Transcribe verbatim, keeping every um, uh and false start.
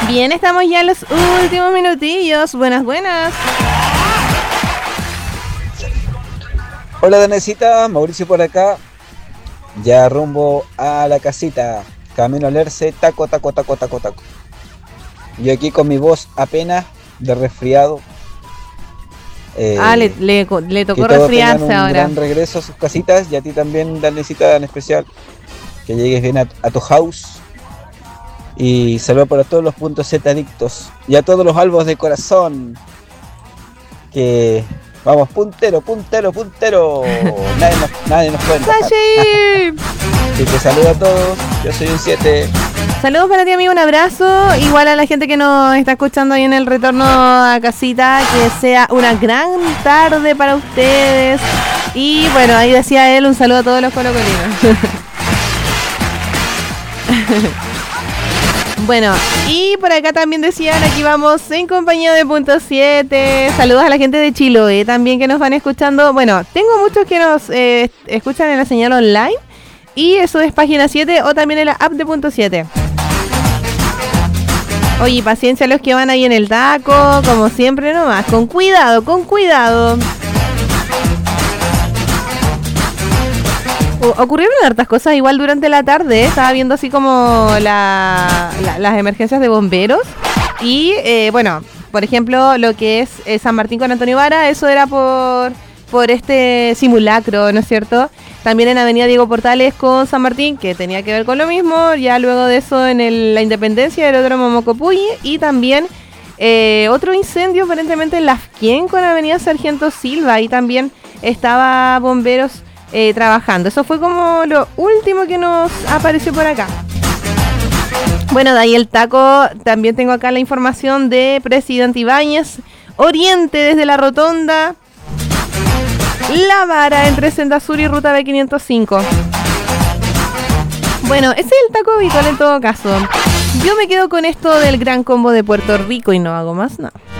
Bien, estamos ya en los últimos minutillos. Buenas, buenas. Hola, Danecita, Mauricio por acá. Ya rumbo a la casita. Camino al Erce, taco, taco, taco, taco, taco. Y aquí con mi voz apenas de resfriado. Eh, ah, le, le, le tocó resfriarse ahora. Un gran regreso a sus casitas y a ti también, Danecita, en especial. Que llegues bien a, a tu house. Y saludo para todos los puntos Z adictos y a todos los albos de corazón. Que vamos, puntero, puntero, puntero. Nadie nos, nadie nos cuenta. Así que saludo a todos. Yo soy un siete. Saludos para ti, amigo, un abrazo. Igual a la gente que nos está escuchando ahí en el retorno a casita, que sea una gran tarde para ustedes. Y bueno, ahí decía él, un saludo a todos los colocolinos. Bueno, y por acá también decían, aquí vamos en compañía de Punto siete. Saludos a la gente de Chiloé también que nos van escuchando. Bueno, tengo muchos que nos eh, escuchan en la señal online. Y eso es página siete o también en la app de Punto siete. Oye, paciencia a los que van ahí en el taco, como siempre nomás. Con cuidado, con cuidado. Ocurrieron hartas cosas igual durante la tarde. Estaba viendo así como la, la, las emergencias de bomberos. Y eh, bueno, por ejemplo, lo que es eh, San Martín con Antonio Vara, eso era por, por este simulacro, ¿no es cierto? También en Avenida Diego Portales con San Martín, que tenía que ver con lo mismo. Ya luego de eso en el, la Independencia, Aeródromo Mocopuy. Y también eh, otro incendio aparentemente en Lafquén con Avenida Sargento Silva. Y también estaba bomberos Eh, trabajando. Eso fue como lo último que nos apareció por acá. Bueno, de ahí el taco. También tengo acá la información de Presidente Ibáñez. Oriente desde la Rotonda. La Vara entre Senda Sur y Ruta B quinientos cinco. Bueno, ese es el taco habitual en todo caso. Yo me quedo con esto del gran combo de Puerto Rico y no hago más nada.